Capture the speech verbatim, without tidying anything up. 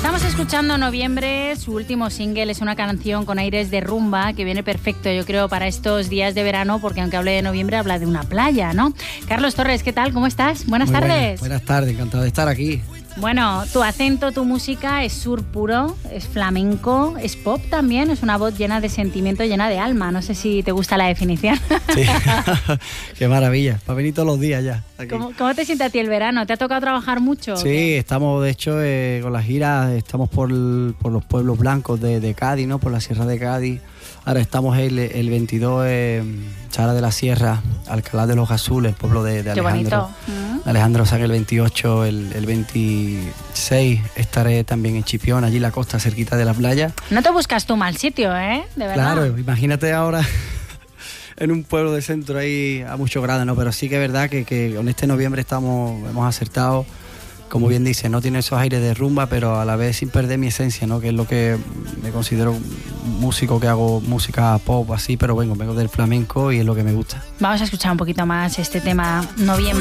Estamos escuchando Noviembre, su último single es una canción con aires de rumba que viene perfecto, yo creo, para estos días de verano, porque aunque hable de noviembre, habla de una playa, ¿no? Carlos Torres, ¿qué tal? ¿Cómo estás? Buenas Muy tardes. Buenas, buenas tardes, encantado de estar aquí. Bueno, tu acento, tu música es sur puro, es flamenco, es pop también, es una voz llena de sentimiento, llena de alma. No sé si te gusta la definición. Sí, qué maravilla, para venir todos los días ya. ¿Cómo, ¿Cómo te siente a ti el verano? ¿Te ha tocado trabajar mucho? Sí, estamos de hecho eh, con las giras, estamos por, el, por los pueblos blancos de, de Cádiz, ¿no? Por la Sierra de Cádiz. Ahora estamos el, el veintidós en Sara de la Sierra, Alcalá de los Azules, el pueblo de, de Alejandro. Qué bonito. Uh-huh. Alejandro Sanz el veintiocho, el, el veintiséis estaré también en Chipión, allí en la costa, cerquita de la playa. No te buscas tú mal sitio, ¿eh? De verdad. Claro, imagínate ahora en un pueblo de centro ahí a muchos grados, ¿no? Pero sí que es verdad que, que con este noviembre estamos, hemos acertado. Como bien dice, no tiene esos aires de rumba, pero a la vez sin perder mi esencia, ¿no? Que es lo que me considero un músico que hago música pop así, pero vengo, vengo del flamenco y es lo que me gusta. Vamos a escuchar un poquito más este tema Noviembre.